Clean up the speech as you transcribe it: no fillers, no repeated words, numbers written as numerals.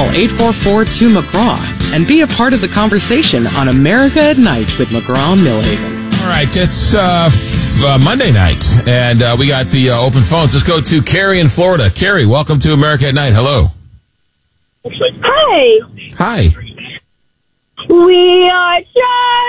Call 844-2McGraw and be a part of the conversation on America at Night with McGraw Millhaven. All right, it's Monday night, and we got the open phones. Let's go to Carrie in Florida. Carrie, welcome to America at Night. Hello. Hi. Hi. We are